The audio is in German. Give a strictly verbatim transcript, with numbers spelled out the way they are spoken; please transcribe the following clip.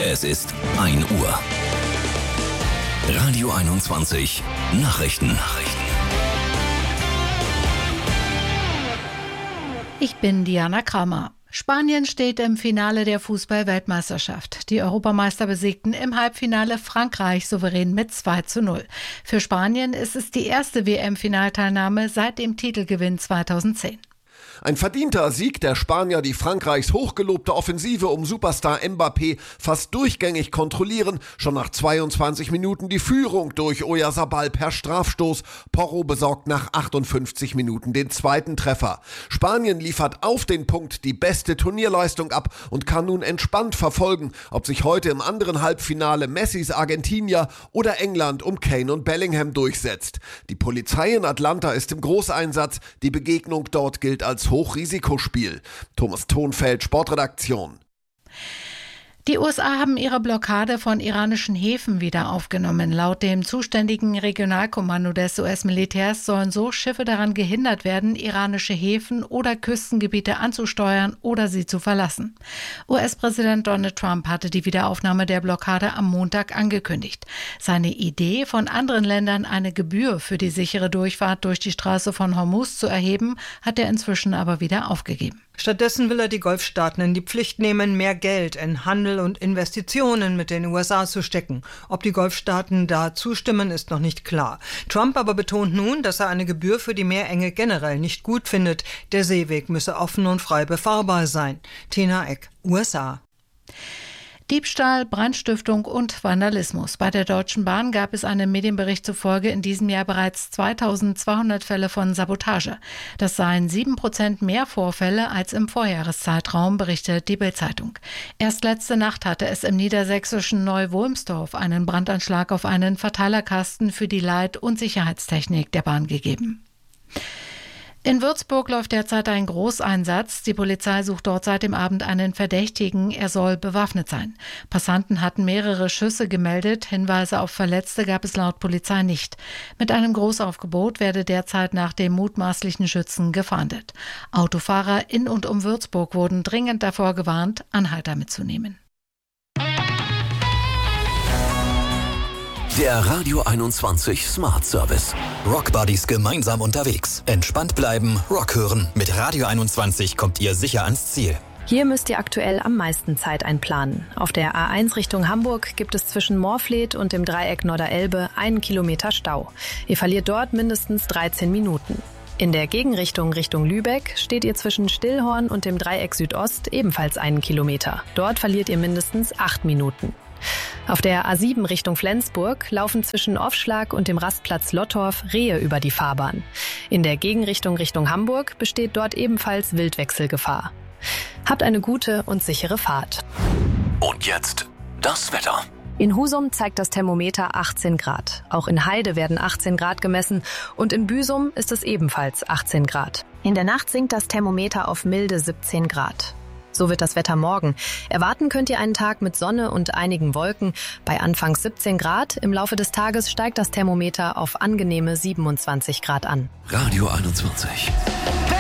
Es ist ein Uhr. Radio einundzwanzig Nachrichten. Nachrichten. Ich bin Diana Kramer. Spanien steht im Finale der Fußball-Weltmeisterschaft. Die Europameister besiegten im Halbfinale Frankreich souverän mit zwei zu null. Für Spanien ist es die erste W M-Finalteilnahme seit dem Titelgewinn zweitausendzehn. Ein verdienter Sieg der Spanier, die Frankreichs hochgelobte Offensive um Superstar Mbappé fast durchgängig kontrollieren. Schon nach zweiundzwanzig Minuten die Führung durch Oyarzabal per Strafstoß. Porro besorgt nach achtundfünfzig Minuten den zweiten Treffer. Spanien liefert auf den Punkt die beste Turnierleistung ab und kann nun entspannt verfolgen, ob sich heute im anderen Halbfinale Messis Argentinier oder England um Kane und Bellingham durchsetzt. Die Polizei in Atlanta ist im Großeinsatz. Die Begegnung dort gilt als Hochrisikospiel. Thomas Thonfeld, Sportredaktion. Die U S A haben ihre Blockade von iranischen Häfen wieder aufgenommen. Laut dem zuständigen Regionalkommando des U S-Militärs sollen so Schiffe daran gehindert werden, iranische Häfen oder Küstengebiete anzusteuern oder sie zu verlassen. U S-Präsident Donald Trump hatte die Wiederaufnahme der Blockade am Montag angekündigt. Seine Idee, von anderen Ländern eine Gebühr für die sichere Durchfahrt durch die Straße von Hormuz zu erheben, hat er inzwischen aber wieder aufgegeben. Stattdessen will er die Golfstaaten in die Pflicht nehmen, mehr Geld in Handel und Investitionen mit den U S A zu stecken. Ob die Golfstaaten da zustimmen, ist noch nicht klar. Trump aber betont nun, dass er eine Gebühr für die Meerenge generell nicht gut findet. Der Seeweg müsse offen und frei befahrbar sein. Tina Eck, U S A. Diebstahl, Brandstiftung und Vandalismus. Bei der Deutschen Bahn gab es einem Medienbericht zufolge in diesem Jahr bereits zweitausendzweihundert Fälle von Sabotage. Das seien sieben Prozent mehr Vorfälle als im Vorjahreszeitraum, berichtet die Bild-Zeitung. Erst letzte Nacht hatte es im niedersächsischen Neu-Wulmstorf einen Brandanschlag auf einen Verteilerkasten für die Leit- und Sicherheitstechnik der Bahn gegeben. In Würzburg läuft derzeit ein Großeinsatz. Die Polizei sucht dort seit dem Abend einen Verdächtigen. Er soll bewaffnet sein. Passanten hatten mehrere Schüsse gemeldet. Hinweise auf Verletzte gab es laut Polizei nicht. Mit einem Großaufgebot werde derzeit nach dem mutmaßlichen Schützen gefahndet. Autofahrer in und um Würzburg wurden dringend davor gewarnt, Anhalter mitzunehmen. Der Radio einundzwanzig Smart Service. Rock Buddies gemeinsam unterwegs. Entspannt bleiben, Rock hören. Mit Radio einundzwanzig kommt ihr sicher ans Ziel. Hier müsst ihr aktuell am meisten Zeit einplanen. Auf der A eins Richtung Hamburg gibt es zwischen Morfleet und dem Dreieck Norderelbe einen Kilometer Stau. Ihr verliert dort mindestens dreizehn Minuten. In der Gegenrichtung Richtung Lübeck steht ihr zwischen Stillhorn und dem Dreieck Südost ebenfalls einen Kilometer. Dort verliert ihr mindestens acht Minuten. Auf der A sieben Richtung Flensburg laufen zwischen Offschlag und dem Rastplatz Lottorf Rehe über die Fahrbahn. In der Gegenrichtung Richtung Hamburg besteht dort ebenfalls Wildwechselgefahr. Habt eine gute und sichere Fahrt. Und jetzt das Wetter. In Husum zeigt das Thermometer achtzehn Grad. Auch in Heide werden achtzehn Grad gemessen und in Büsum ist es ebenfalls achtzehn Grad. In der Nacht sinkt das Thermometer auf milde siebzehn Grad. So wird das Wetter morgen. Erwarten könnt ihr einen Tag mit Sonne und einigen Wolken. Bei anfangs siebzehn Grad. Im Laufe des Tages steigt das Thermometer auf angenehme siebenundzwanzig Grad an. Radio einundzwanzig.